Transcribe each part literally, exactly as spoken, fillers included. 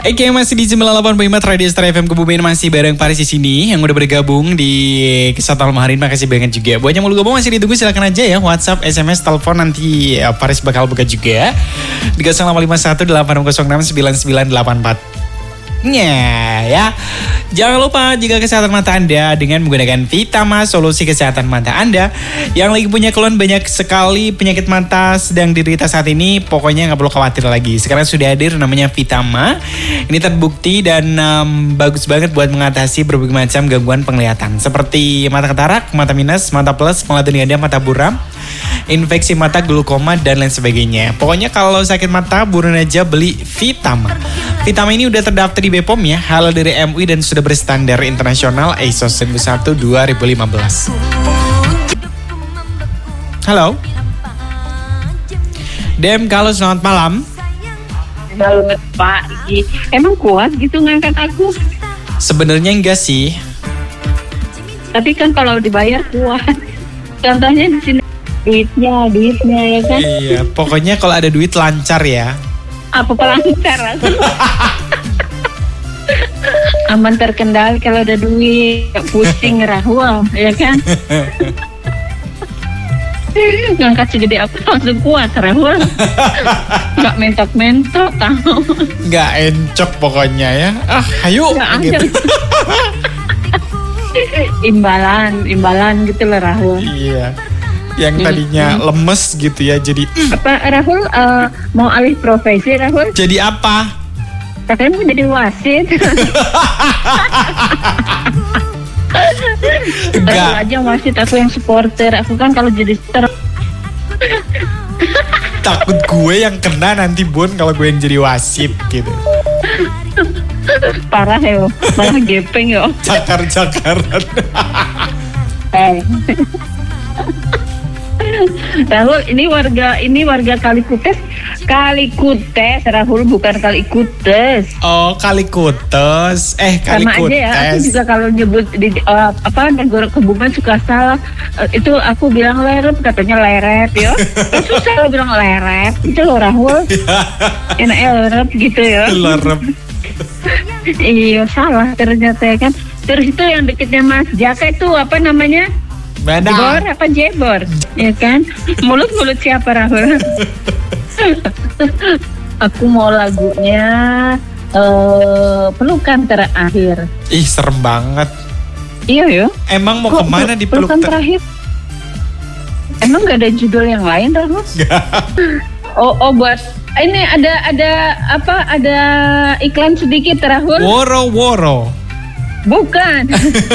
Oke, masih di sembilan puluh delapan koma lima Radio Star F M Kebumen, masih bareng Paris di sini yang udah bergabung di kesempatan malam hari ini. Makasih banget juga. Buat yang mau gabung masih ditunggu, silakan aja ya WhatsApp, S M S, telepon, nanti ya, Paris bakal buka juga di nol delapan lima satu delapan nol enam sembilan sembilan delapan empat. Nya ya. Jangan lupa jaga kesehatan mata Anda dengan menggunakan Vitama, solusi kesehatan mata Anda yang lagi punya keluhan banyak sekali penyakit mata sedang diderita saat ini. Pokoknya nggak perlu khawatir lagi. Sekarang sudah hadir namanya Vitama. Ini terbukti dan um, bagus banget buat mengatasi berbagai macam gangguan penglihatan seperti mata katarak, mata minus, mata plus, penglihatan ganda, mata buram, infeksi mata, glaukoma dan lain sebagainya. Pokoknya kalau sakit mata buruan aja beli Vitama. Vitama ini udah terdaftar di B P O M ya, halal dari M U I dan sudah berstandar internasional I S O seribu satu dua ribu lima belas. Halo. Dem, kalau selamat malam. Banget Pak, emang kuat gitu ngangkat aku? Sebenarnya enggak sih. Tapi kan kalau dibayar kuat. Contohnya di sini duitnya, duitnya ya kan? Iya, pokoknya kalau ada duit lancar ya. Apa pelancar? Aman terkendali kalau ada duit, pusing Rahul, ya kan? Ngangkat segede apa langsung kuat Rahul. Gak mentok-mentok tahu. Gak encok pokoknya ya. Ah, ayo gitu. Imbalan, imbalan gitu lah Rahul. Iya. Yang tadinya hmm. lemes gitu ya jadi apa Rahul uh, mau alih profesi Rahul? Jadi apa? Katanya mau jadi wasit. Enggak. Aku aja wasit, aku yang supporter. Aku kan kalau jadi ter takut gue yang kena nanti Bun kalau gue yang jadi wasit gitu. Parah ya, malah gepeng ya. Cakar-cakaran. Eh. Rahul, ini warga ini warga Kalikutes, Kalikutes Rahul, bukan Kalikutes. Oh, Kalikutes. Eh, Kalikutes. Sama aja ya. Aku juga kalau nyebut di uh, apa negara Kebumen suka salah. Uh, itu aku bilang lerep, katanya leret ya. Terus saya bilang leret. Itu loh Rahul. Enaknya lerep gitu ya. Lerep. Iya, salah ternyata ya kan. Terus itu yang deketnya Mas Jaka itu apa namanya? Mana? Jebor apa Jebor? Ya kan? Mulut-mulut siapa Rahul? Aku mau lagunya uh, Pelukan Terakhir. Ih, serem banget. Iya ya. Emang mau kok, kemana di peluk Pelukan ter- Terakhir? Emang gak ada judul yang lain Rahul? oh, oh buat ini ada ada apa? Ada iklan sedikit Rahul? Woro-woro. Bukan.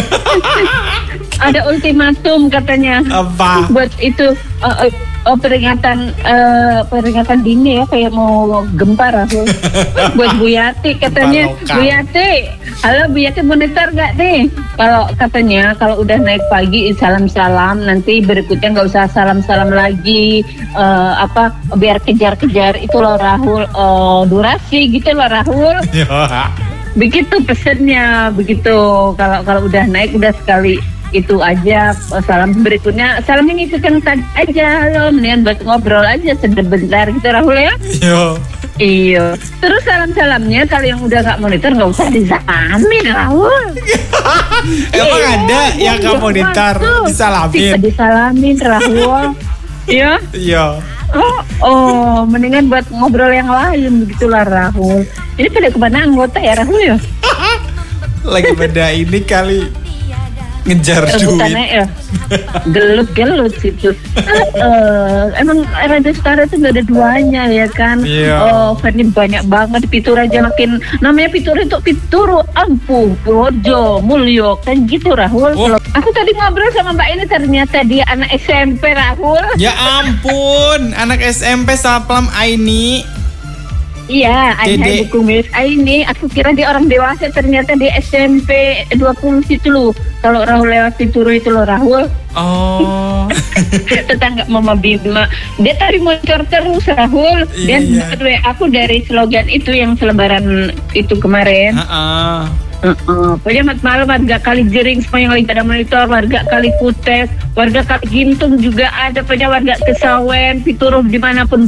Ada ultimatum katanya. Apa? Buat itu uh, uh, peringatan uh, peringatan dini ya, kayak mau gempa Rahul. Buat Bu Yati katanya. Bu Yati, halo Bu Yati, monitor gak nih? Kalau katanya kalau udah naik pagi salam-salam, nanti berikutnya nggak usah salam-salam lagi. Uh, apa biar kejar-kejar itu loh Rahul, uh, durasi gitu loh Rahul. Begitu pesennya, begitu. Kalau kalau udah naik udah sekali itu aja, salam berikutnya salam yang ikutin tadi aja lo, mendingan buat ngobrol aja sebentar gitu Rahul ya. Iya. Iya. Terus salam-salamnya kalau yang udah gak monitor nggak usah disalamin Rahul. Emang iya, ada yang gak monitor disalamin? Disalamin Rahul. Iya. Iya. Oh, oh, mendingan buat ngobrol yang lain begitulah Rahul. Ini pada kemana anggota ya Rahul ya? Lagi pada ini kali ngejar duit. Ya. Gelut-gelut situ. uh, emang Radio Star itu gak ada duanya ya kan? Iya. Oh, Fanny banyak banget. Fitur aja makin, namanya fitur itu fitur ampuh, Projo, Mulyo, kan gitu Rahul. Oh. Aku tadi ngobrol sama Mbak ini, ternyata dia anak S M P Rahul. Ya ampun, anak S M P Saplam Aini. Iya, ada buku milik Aini. Aku kira dia orang dewasa, ternyata dia S M P dua puluh situ loh. Kalau Rahul lewat Pituru itu loh Rahul. Oh. Tetangga Mama Bima. Dia tadi monitor terus Rahul. Dan iya. Aku dari slogan itu yang selebaran itu kemarin. Uh-uh. Uh-uh. Pokoknya malam warga Kali Jering semua yang lagi ada monitor, warga Kali Kutes, warga Kali Gintung juga ada, pokoknya warga Kesawen, Pituru dimanapun